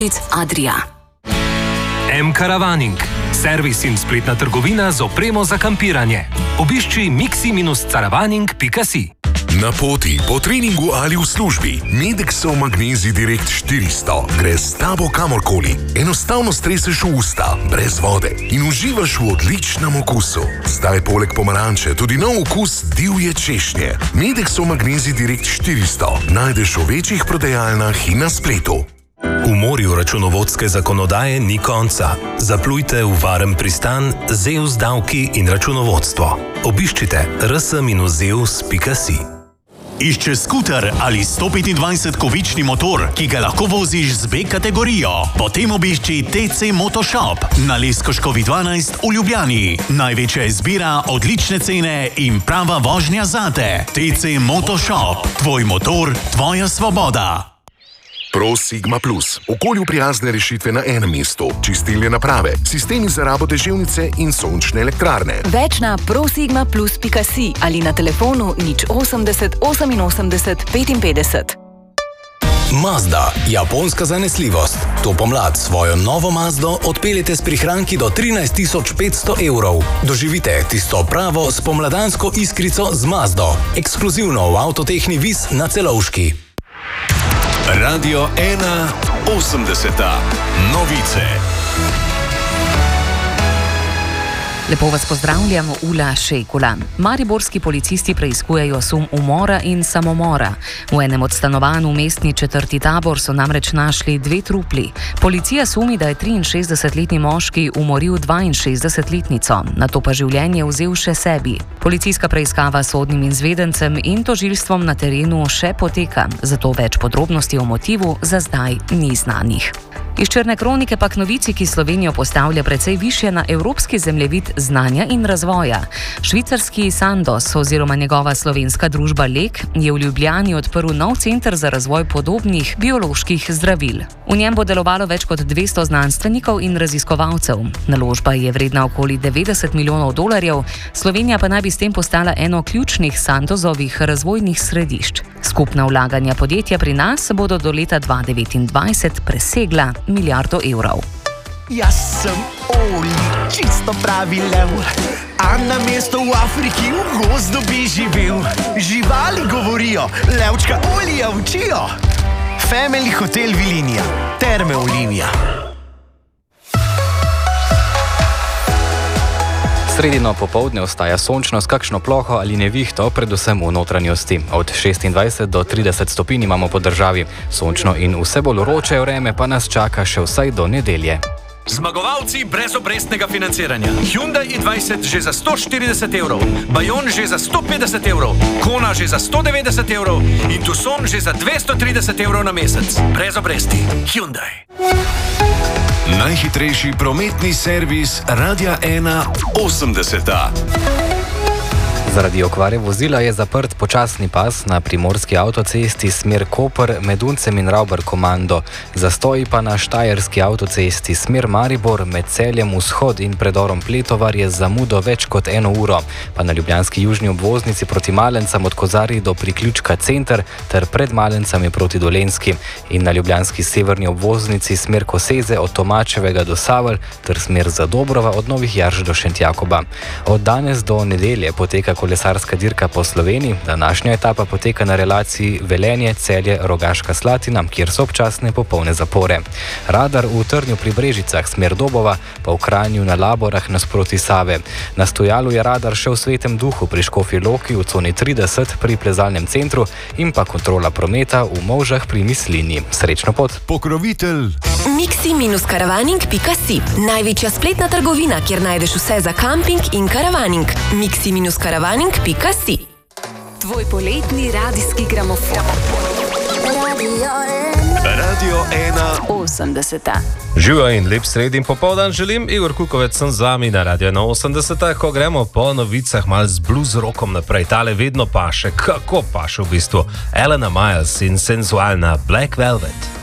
Adria. M-Caravaning. Servis in spletna trgovina z opremo za kampiranje. Obišči mixi-caravaning.si. Na poti, po treningu ali v službi, Medexov Magnezij Direkt 400 gre s tabo kamorkoli. Enostavno streseš v usta, brez vode in uživaš v odličnem okusu. Zdaj poleg pomaranče tudi nov okus divje češnje. Medexov Magnezij Direkt 400 najdeš v večjih prodajalnah in na spletu. V morju računovodske zakonodaje ni konca. Zaplujte v varen pristan Zeus davki in računovodstvo. Obiščite rs-zeus.si. Išče skuter ali 125-kovični motor, ki ga lahko voziš z B kategorijo? Potem obišči TC Motoshop na Leskoškovi 12 v Ljubljani. Največja izbira, odlične cene in prava vožnja zate. TC Motoshop. Tvoj motor, tvoja svoboda. Pro Sigma Plus. Okolju prijazne rešitve na enem mestu. Čistilne naprave, sistemi za rabo deževnice in sončne elektrarne. Več na prosigmaplus.si ali na telefonu 080 88 55. Mazda. Japonska zanesljivost. To pomlad svojo novo Mazdo odpeljete s prihranki do 13.500 evrov. Doživite tisto pravo spomladansko iskrico z Mazdo. Ekskluzivno v Avtotehni Vis na Celovški. Radio 1 80. Novice. Lepo vas pozdravljam, Ula Šejkula. Mariborski policisti preiskujejo sum umora in samomora. V enem od stanovanj v mestni četrti Tabor so namreč našli 2 trupli. Policija sumi, da je 63-letni moški umoril 62-letnico, nato pa življenje vzel še sebi. Policijska preiskava sodnim izvedencem in tožilstvom na terenu še poteka, zato več podrobnosti o motivu za zdaj ni znanih. Iz črne kronike pa k novici, ki Slovenijo postavlja precej višje na evropski zemljevid znanja in razvoja. Švicarski Sandoz oziroma njegova slovenska družba Lek je v Ljubljani odprl nov center za razvoj podobnih bioloških zdravil. V njem bo delovalo več kot 200 znanstvenikov in raziskovalcev. Naložba je vredna okoli 90 milijonov dolarjev, Slovenija pa naj bi s tem postala eno ključnih Sandozovih razvojnih središč. Skupna vlaganja podjetja pri nas bodo do leta 2029 presegla milijardo evrov. Jaz sem Oli, čisto pravi lev, a na mesto v Afriki v gozdu bi živel. Živali govorijo, levčka Olija učijo. Family Hotel Vilinija, Terme Olimija. Sredino popoldne ostaja sončno s kakšno ploho ali nevihto, predvsem v notranjosti. Od 26 do 30 stopinj imamo po državi. Sončno in vse bolj vroče vreme pa nas čaka še vsaj do nedelje. Zmagovalci brezobrestnega financiranja. Hyundai i20 že za 140 evrov, Bayon že za 150 evrov, Kona že za 190 evrov in Tucson že za 230 evrov na mesec. Brez obresti. Hyundai. Najhitrejši prometni servis Radia 1 80. Zaradi okvare vozila je zaprt počasni pas na primorski avtocesti smer Koper med Uncem in Ravbar-Komando. Zastoji pa na štajerski avtocesti smer Maribor med Celjem vzhod in predorom Pletovar je zamudo več kot 1 uro. Pa na ljubljanski južni obvoznici proti Malencam od Kozarij do priključka Center ter pred Malencami proti Dolenjski. In na ljubljanski severni obvoznici smer Koseze od Tomačevega do Savelj ter smer Zadobrova od Novih Jarž do Šentjakoba. Od danes do nedelje poteka kolesarska dirka po Sloveniji. Današnja etapa poteka na relaciji Velenje-Celje-Rogaška Slatina, kjer so občasne popolne zapore. Radar v Trnju pri Brežicah smer Dobova, pa v Kranju na Laborah nasproti Save. Na stojalu je radar še v Svetem Duhu pri Škofji Loki v coni 30 pri plezalnem centru in pa kontrola prometa v Movžah pri Mislini. Srečno pot! Pokrovitelj mixi-caravaning.si. Največja spletna trgovina, kjer najdeš vse za kamping in karavaning. mixi-caravaning.si. Tvoj poletni radijski gramofon. Radio 1 80. Živijo in lep sredin popoldan želim, Igor Kukovec sem z vami na Radio 80, ko gremo po novicah mal z blues rockom naprej. Tale vedno paše, kako paše v bistvu. Elena Miles in senzualna Black Velvet.